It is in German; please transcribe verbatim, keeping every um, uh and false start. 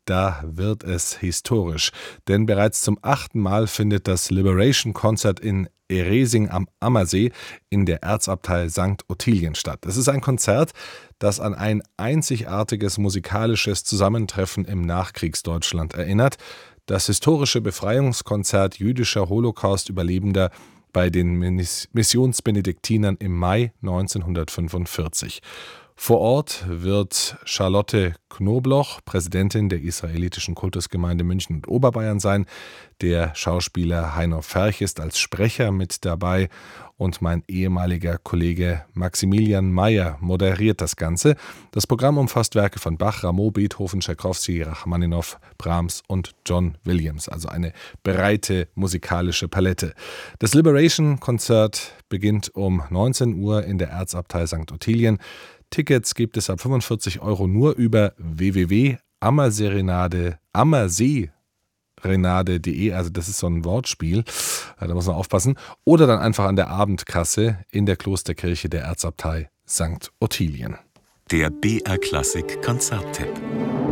da wird es historisch. Denn bereits zum achten Mal findet das Liberation-Konzert in Eresing am Ammersee in der Erzabtei Sankt Ottilien statt. Es ist ein Konzert, das an ein einzigartiges musikalisches Zusammentreffen im Nachkriegsdeutschland erinnert. Das historische Befreiungskonzert jüdischer Holocaust-Überlebender bei den Missionsbenediktinern im Mai neunzehnhundertfünfundvierzig. Vor Ort wird Charlotte Knobloch, Präsidentin der israelitischen Kultusgemeinde München und Oberbayern sein. Der Schauspieler Heino Ferch ist als Sprecher mit dabei und mein ehemaliger Kollege Maximilian Mayer moderiert das Ganze. Das Programm umfasst Werke von Bach, Rameau, Beethoven, Tschaikowski, Rachmaninow, Brahms und John Williams, also eine breite musikalische Palette. Das Liberation-Konzert beginnt um neunzehn Uhr in der Erzabtei Sankt Ottilien. Tickets gibt es ab fünfundvierzig Euro nur über w w w punkt ammerserenade ammersee renade punkt de, also das ist so ein Wortspiel, da muss man aufpassen, oder dann einfach an der Abendkasse in der Klosterkirche der Erzabtei Sankt Ottilien. Der B R Klassik Konzerttipp.